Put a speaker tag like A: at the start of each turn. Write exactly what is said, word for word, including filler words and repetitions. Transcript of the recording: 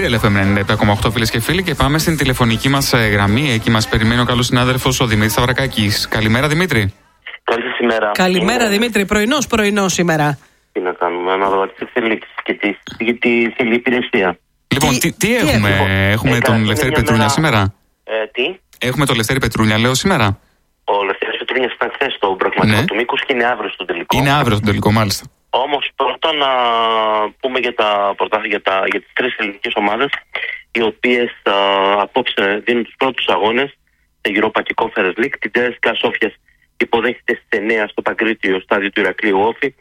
A: Real εφ εμ ενενήντα επτά κόμμα οκτώ, φίλες και φίλοι, και πάμε στην τηλεφωνική μας γραμμή. Εκεί μας περιμένει ο καλός συνάδελφος ο Δημήτρης Σταυρακάκης. Καλημέρα, Δημήτρη.
B: Καλή σας ημέρα.
C: Καλημέρα,
B: Είναι...
C: Δημήτρη. Πρωινός, πρωινός σήμερα.
B: Τι να κάνουμε, να δω τις εξελίξεις και τη, και τη θηλή υπηρεσία.
A: Λοιπόν, τι, τι, τι έχουμε, έχουμε, έχουμε τον Λευτέρη Πετρούνια μέρα... σήμερα.
B: Ε, τι?
A: Έχουμε τον Λευτέρη Πετρούνια, λέω, σήμερα.
B: Ο Λευτέρης Πετρούνιας ήταν χθες στο πραγματικό
A: ναι.
B: του μήκους και είναι αύριο στο τελικό.
A: Είναι αύριο στο τελικό, μάλιστα.
B: Όμως πρώτα να πούμε για, τα, για, τα, για τις τρεις ελληνικές ομάδες, οι οποίες α, απόψε δίνουν τους πρώτους αγώνες σε Europa και Conference League. Την Τσέσκα Σόφιας υποδέχεται στις εννιά στο Παγκρίτιο στάδιο του Ηρακλείου Όφη.